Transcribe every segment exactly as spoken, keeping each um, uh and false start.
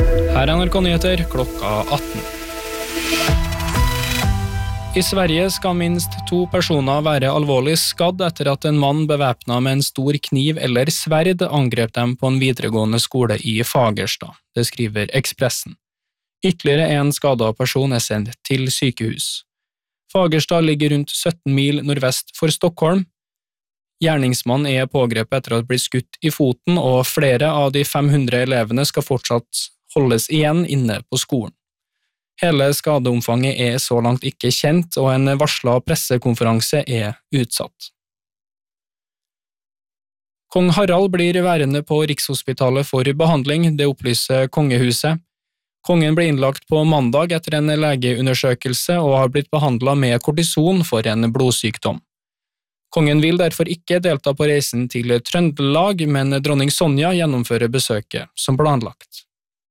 Her er N R K-nyheter klokka atten. I Sverige skal minst to personer være alvorlig skadd etter at en mann bevæpnet med en stor kniv eller sverd angrep dem på en videregående skole i Fagersta, det skriver Expressen. Ytterligere en skadet person er sendt til sykehus. Fagersta ligger rundt sytten mil nordvest for Stockholm. Gjerningsmannen er pågrepet etter å ha blitt skutt i foten, og flere av de fem hundre elevene skal fortsatt holdes igjen inne på skolen. Hele skadeomfanget er så langt ikke kjent, og en varslet pressekonferanse er utsatt. Kong Harald blir værende på Rikshospitalet for behandling, det opplyser kongehuset. Kongen ble innlagt på mandag etter en legeundersøkelse og har blitt behandlet med kortison for en blodsykdom. Kongen vil derfor ikke delta på reisen til Trøndelag, men dronning Sonja gjennomfører besøket som planlagt.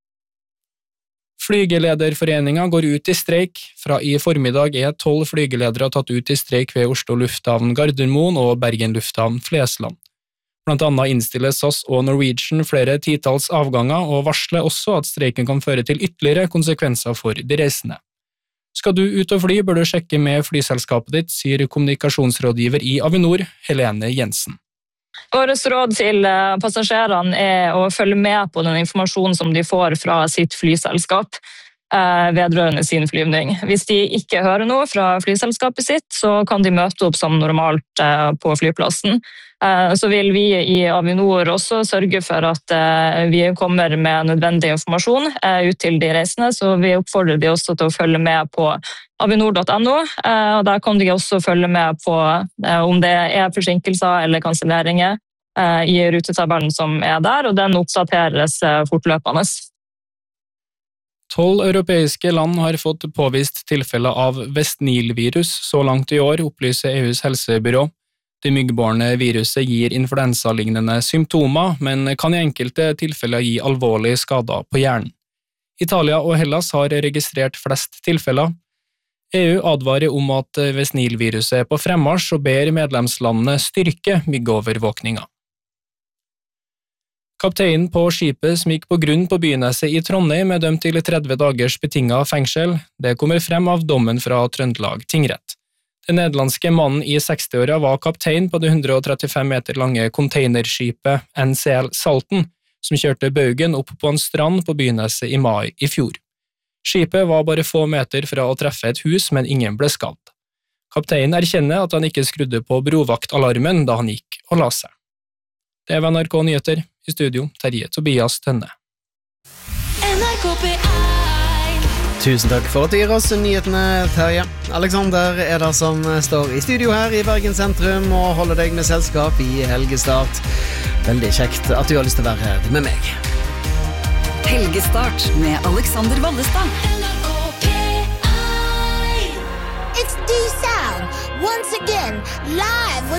Flygelederforeningen går ut i streik. Fra i formiddag er tolv flygeledere tatt ut i streik ved Oslo lufthavn Gardermoen og Bergen lufthavn Flesland. Blant annet innstiller S A S og Norwegian flere titalls avganger og varsler også at streiken kan føre til ytterligere konsekvenser for de reisende. Skal du ut og fly, bør du sjekke med flyselskapet ditt, sier kommunikasjonsrådgiver i Avinor, Helene Jensen. Vårt råd til passasjerene er å følge med på den informasjonen som de får fra sitt flyselskap vedrørende sin flyvning. Hvis de ikke hører noe fra flyselskapet sitt, så kan de møte opp som normalt på flyplassen. Så vil vi i Avinor også sørge for at vi kommer med nødvendig informasjon ut til de reisende, så vi oppfordrer de også til å følge med på avinor punktum no, og der kan de også følge med på om det er forsinkelser eller kanselleringer i rutetabellen som er der, og den oppdateres fortløpende. Tolv europeiske land har fått påvist tilfeller av West Nile-virus så langt i år, opplyser E U's helsebyrå. Det myggbårne viruset gir influensalignende symptomer, men kan i enkelte tilfeller gi alvorlige skader på hjernen. Italia og Hellas har registrert flest tilfeller. E U advarer om at West Nile-viruset er på fremmarsj og ber medlemslandene styrke myggovervåkninga. Kapteinen på skipet som gikk på grunn på Byneset i Trondheim er dømt til tretti dagers betinget fengsel. Det kommer frem av dommen fra Trøndelag tingrett. Den nederlandske mannen i sekstiåra var kaptein på det hundre og trettifem meter lange containerskipet N C L Salten, som kjørte Baugen opp på en strand på Byneset i mai i fjor. Skipet var bare få meter fra å treffe et hus, men ingen ble skadd. Kapteinen erkjenner at han ikke skrudde på brovaktalarmen da han gikk og la seg. Det er N R K Nyheter. I studio, Terje Tobias Tønne. N R K P ett. Tusen takk for at du gir oss nyhetene, Terje. Alexander er der som står i studio her i Bergen sentrum og holder deg med selskap i helgestart. Veldig kjekt at du har lyst til å være her med meg. Helgestart med Alexander Vallestad. N R K P ett. It's D-Sound once again live with